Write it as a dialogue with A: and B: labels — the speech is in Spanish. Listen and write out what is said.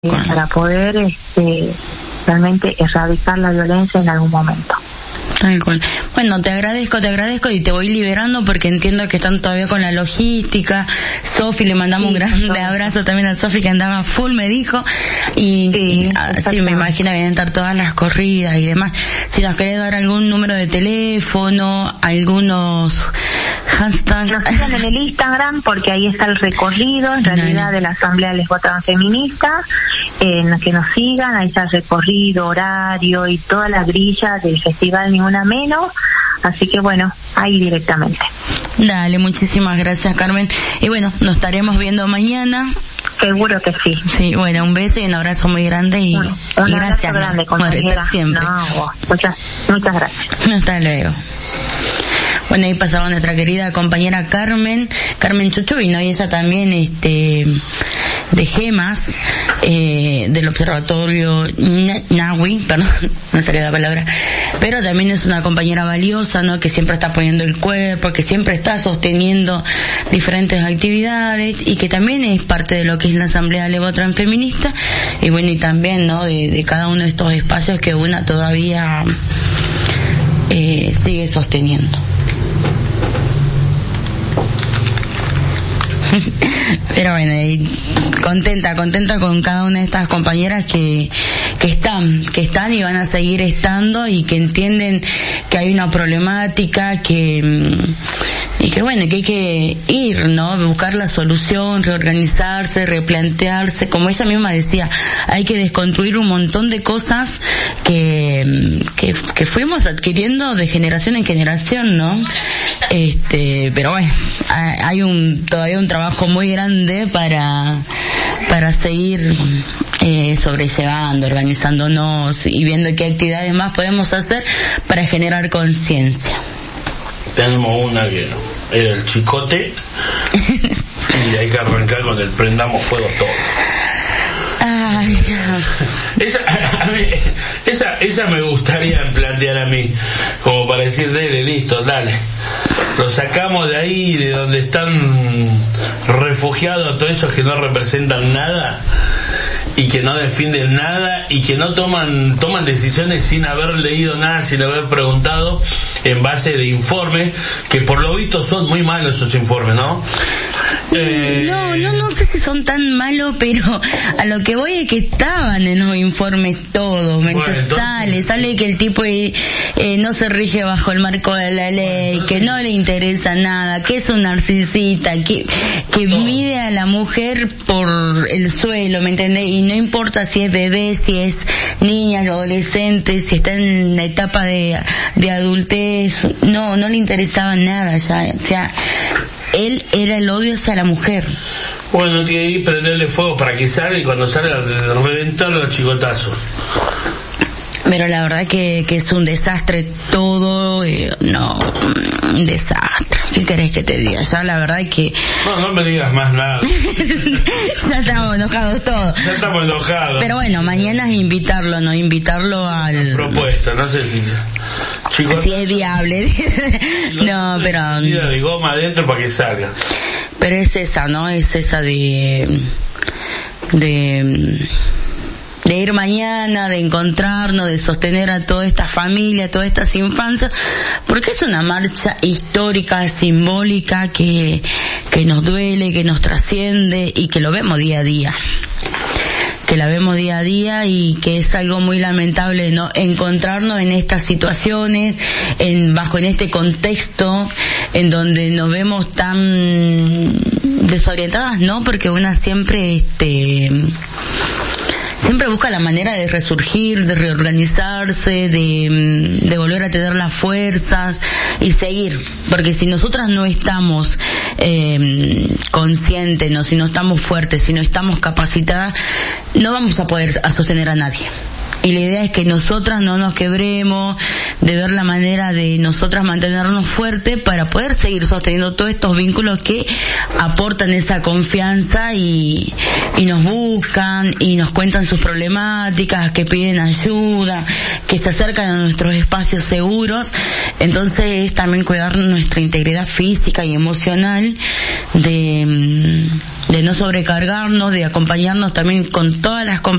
A: para poder realmente erradicar la violencia en algún momento.
B: Bueno, te agradezco y te voy liberando porque entiendo que están todavía con la logística. Sofi, le mandamos un grande abrazo también a Sofi, que andaba full, me dijo, y sí, me imagino que van a estar todas las corridas y demás. Si nos querés dar algún número de teléfono, algunos hashtags.
A: Nos sigan en el Instagram porque ahí está el recorrido, en realidad, de la Asamblea Lesbo-Transfeminista, que nos sigan, ahí está el recorrido, horario y toda la grilla del festival Ni Una Menos, así que bueno, ahí directamente.
B: Dale, muchísimas gracias, Carmen, y bueno, nos estaremos viendo mañana.
A: Seguro que sí.
B: Sí, bueno, un beso y un abrazo muy grande y gracias.
A: Grande, compañera.
B: Siempre.
A: Muchas gracias.
B: Hasta luego. Bueno, ahí pasaba nuestra querida compañera Carmen Chuchubino, y ella también de Gemas, del Observatorio Nahui, perdón, no salía la palabra, pero también es una compañera valiosa, ¿no? Que siempre está poniendo el cuerpo, que siempre está sosteniendo diferentes actividades y que también es parte de lo que es la Asamblea Lesbo-Transfeminista, y bueno, y también, ¿no? De cada uno de estos espacios que una todavía sigue sosteniendo. Pero bueno, contenta con cada una de estas compañeras que están y van a seguir estando, y que entienden que hay una problemática, y que bueno, que hay que ir, ¿no? Buscar la solución, reorganizarse, replantearse, como ella misma decía, hay que desconstruir un montón de cosas que fuimos adquiriendo de generación en generación, ¿no? Pero bueno, hay todavía un trabajo muy grande para seguir sobrellevando, organizándonos y viendo qué actividades más podemos hacer para generar conciencia.
C: Tenemos una que es el chicote y hay que arrancar con el prendamos fuego todo.
B: Ay,
C: esa me gustaría plantear a mí, como para decir, listo, dale, lo sacamos de ahí, de donde están refugiados todos esos que no representan nada y que no defienden nada y que no toman decisiones sin haber leído nada, sin haber preguntado, en base de informes que por lo visto son muy malos esos informes, ¿no?
B: No sé si son tan malos, pero a lo que voy es que estaban en los informes todos. Sale que el tipo no se rige bajo el marco de la ley, que no le interesa nada, que es un narcisista, que mide a la mujer por el suelo, ¿me entendés? Y no importa si es bebé, si es niña, adolescente, si está en la etapa de adultez, no le interesaba nada ya, o sea, él era el odio hacia la mujer.
C: Bueno, tiene que ir prenderle fuego para que salga, y cuando salga reventarlo a chicotazos.
B: Pero la verdad que es un desastre todo, un desastre. ¿Qué querés que te diga? Ya la verdad que...
C: No me digas más nada.
B: Ya estamos enojados todos.
C: Ya estamos enojados.
B: Pero bueno, mañana es invitarlo al...
C: Propuesta, no sé si... Chicos,
B: si es viable. No, pero...
C: de goma adentro para que salga.
B: Pero es esa, ¿no? Es esa de ir mañana, de encontrarnos, de sostener a toda esta familia, a todas estas infancias, porque es una marcha histórica, simbólica, que nos duele, que nos trasciende y que lo vemos día a día. Y que es algo muy lamentable, ¿no? Encontrarnos en estas situaciones, bajo este contexto en donde nos vemos tan desorientadas, ¿no? Porque una siempre busca la manera de resurgir, de reorganizarse, de volver a tener las fuerzas y seguir, porque si nosotras no estamos conscientes, ¿no? Si no estamos fuertes, si no estamos capacitadas, no vamos a poder sostener a nadie. Y la idea es que nosotras no nos quebremos, de ver la manera de nosotras mantenernos fuertes para poder seguir sosteniendo todos estos vínculos que aportan esa confianza y nos buscan y nos cuentan sus problemáticas, que piden ayuda, que se acercan a nuestros espacios seguros. Entonces es también cuidar nuestra integridad física y emocional de no sobrecargarnos, de acompañarnos también con todas las compañeras